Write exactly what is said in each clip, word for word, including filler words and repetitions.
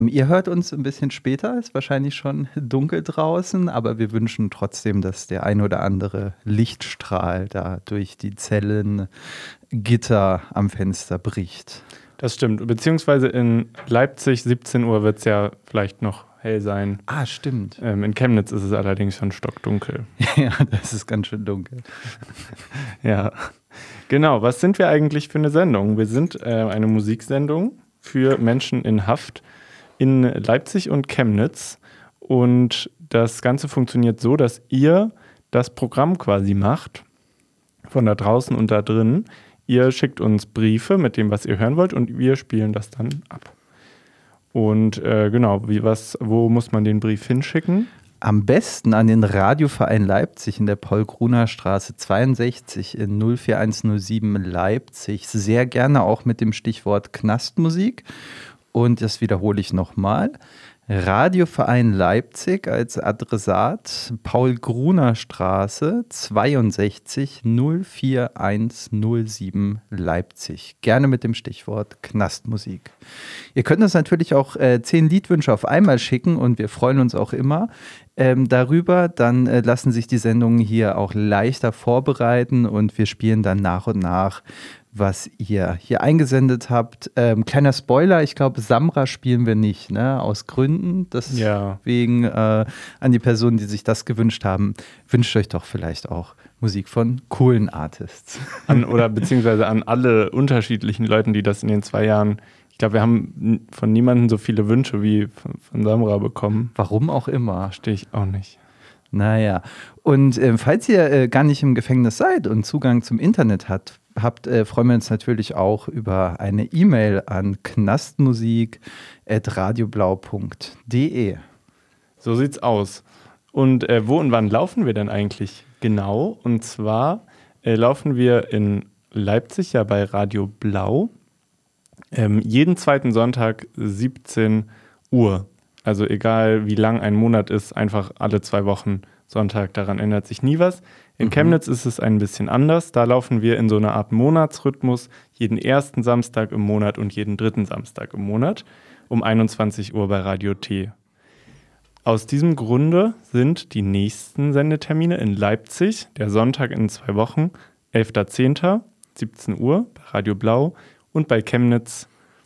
Ihr hört uns ein bisschen später, ist wahrscheinlich schon dunkel draußen, aber wir wünschen trotzdem, dass der ein oder andere Lichtstrahl da durch die Zellengitter am Fenster bricht. Das stimmt, beziehungsweise in Leipzig siebzehn Uhr wird es ja vielleicht noch hell sein. Ah, stimmt. Ähm, in Chemnitz ist es allerdings schon stockdunkel. Ja, das ist ganz schön dunkel. Ja, genau. Was sind wir eigentlich für eine Sendung? Wir sind äh, eine Musiksendung für Menschen in Haft in Leipzig und Chemnitz. Und das Ganze funktioniert so, dass ihr das Programm quasi macht, von da draußen und da drin. Ihr schickt uns Briefe mit dem, was ihr hören wollt, und wir spielen das dann ab. Und äh, genau, wie, was, wo muss man den Brief hinschicken? Am besten an den Radioverein Leipzig in der Paul-Gruner-Straße zweiundsechzig in null vier eins null sieben Leipzig. Sehr gerne auch mit dem Stichwort Knastmusik. Und das wiederhole ich nochmal. Radioverein Leipzig als Adressat Paul-Gruner-Straße zweiundsechzig null vier eins null sieben Leipzig. Gerne mit dem Stichwort Knastmusik. Ihr könnt uns natürlich auch äh, zehn Liedwünsche auf einmal schicken und wir freuen uns auch immer ähm, darüber. Dann äh, lassen sich die Sendungen hier auch leichter vorbereiten und wir spielen dann nach und nach, was ihr hier eingesendet habt. Ähm, kleiner Spoiler, ich glaube, Samra spielen wir nicht, ne? Aus Gründen. Deswegen ja. äh, an die Personen, die sich das gewünscht haben, wünscht euch doch vielleicht auch Musik von coolen Artists. An, oder beziehungsweise an alle unterschiedlichen Leuten, die das in den zwei Jahren, ich glaube, wir haben von niemandem so viele Wünsche wie von, von Samra bekommen. Warum auch immer. Verstehe ich auch nicht. Naja, und äh, falls ihr äh, gar nicht im Gefängnis seid und Zugang zum Internet habt, habt äh, freuen wir uns natürlich auch über eine E-Mail an knastmusik at radioblau punkt de. So sieht's aus. Und äh, wo und wann laufen wir denn eigentlich genau? Und zwar äh, laufen wir in Leipzig ja bei Radio Blau ähm, jeden zweiten Sonntag siebzehn Uhr. Also egal wie lang ein Monat ist, einfach alle zwei Wochen Sonntag, daran ändert sich nie was. In mhm. Chemnitz ist es ein bisschen anders. Da laufen wir in so einer Art Monatsrhythmus jeden ersten Samstag im Monat und jeden dritten Samstag im Monat um einundzwanzig Uhr bei Radio T. Aus diesem Grunde sind die nächsten Sendetermine in Leipzig, der Sonntag in zwei Wochen, elfter zehnter siebzehn Uhr bei Radio Blau und bei Chemnitz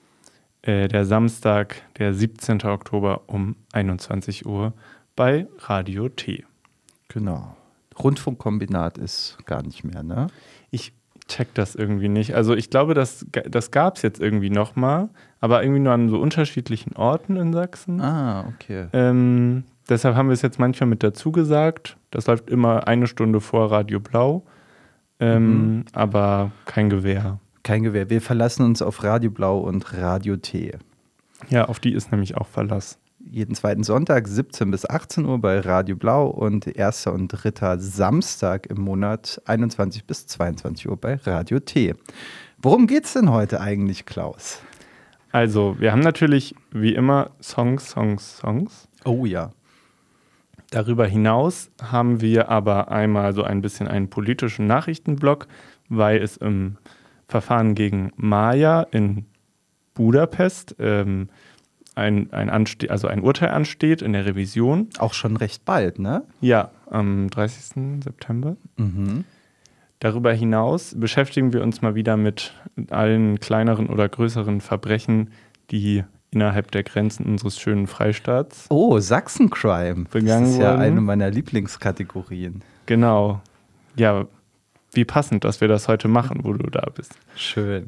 äh, der Samstag, der siebzehnten Oktober um einundzwanzig Uhr bei Radio T. Genau. Rundfunkkombinat ist gar nicht mehr, ne? Ich check das irgendwie nicht. Also ich glaube, das, das gab es jetzt irgendwie nochmal, aber irgendwie nur an so unterschiedlichen Orten in Sachsen. Ah, okay. Ähm, deshalb haben wir es jetzt manchmal mit dazu gesagt. Das läuft immer eine Stunde vor Radio Blau, ähm, mhm. aber kein Gewähr. Kein Gewähr. Wir verlassen uns auf Radio Blau und Radio T. Ja, auf die ist nämlich auch Verlass. Jeden zweiten Sonntag siebzehn bis achtzehn Uhr bei Radio Blau und erster und dritter Samstag im Monat einundzwanzig bis zweiundzwanzig Uhr bei Radio T. Worum geht's denn heute eigentlich, Klaus? Also, wir haben natürlich wie immer Songs, Songs, Songs. Oh ja. Darüber hinaus haben wir aber einmal so ein bisschen einen politischen Nachrichtenblock, weil es im Verfahren gegen Maja in Budapest ähm, Ein, ein, Anste- also ein Urteil ansteht in der Revision. Auch schon recht bald, ne? Ja, am dreißigsten September. Mhm. Darüber hinaus beschäftigen wir uns mal wieder mit allen kleineren oder größeren Verbrechen, die innerhalb der Grenzen unseres schönen Freistaats Oh, Sachsencrime. begangen Das ist ja wurden. eine meiner Lieblingskategorien. Genau. Ja, wie passend, dass wir das heute machen, wo du da bist. Schön.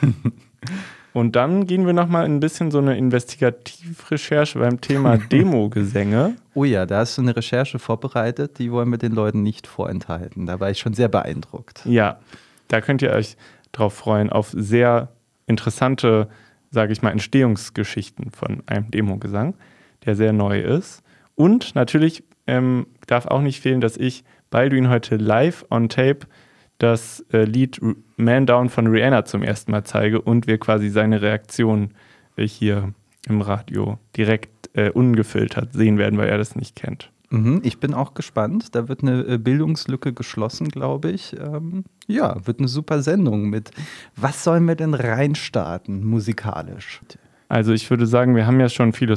Und dann gehen wir nochmal ein bisschen so eine Investigativrecherche beim Thema Demogesänge. Oh ja, da hast du eine Recherche vorbereitet, die wollen wir den Leuten nicht vorenthalten. Da war ich schon sehr beeindruckt. Ja, da könnt ihr euch drauf freuen, auf sehr interessante, sage ich mal, Entstehungsgeschichten von einem Demogesang, der sehr neu ist. Und natürlich ähm, darf auch nicht fehlen, dass ich Balduin heute live on tape das äh, Lied Man Down von Rihanna zum ersten Mal zeige und wir quasi seine Reaktion äh, hier im Radio direkt äh, ungefiltert sehen werden, weil er das nicht kennt. Mhm, ich bin auch gespannt. Da wird eine äh, Bildungslücke geschlossen, glaube ich. Ähm, ja, wird eine super Sendung mit. Was sollen wir denn reinstarten musikalisch? Also ich würde sagen, wir haben ja schon viele